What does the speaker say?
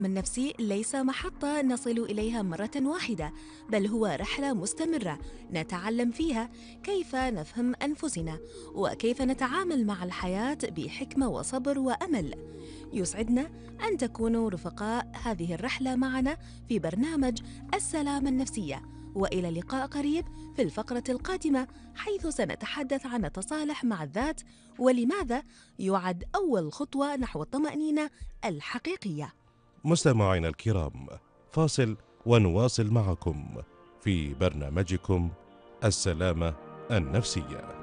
النفسي ليس محطة نصل إليها مرة واحدة، بل هو رحلة مستمرة نتعلم فيها كيف نفهم أنفسنا وكيف نتعامل مع الحياة بحكمة وصبر وأمل. يسعدنا أن تكونوا رفقاء هذه الرحلة معنا في برنامج السلامة النفسية، وإلى لقاء قريب في الفقرة القادمة، حيث سنتحدث عن التصالح مع الذات ولماذا يعد أول خطوة نحو الطمأنينة الحقيقية. مستمعينا الكرام، فاصل ونواصل معكم في برنامجكم السلامة النفسية.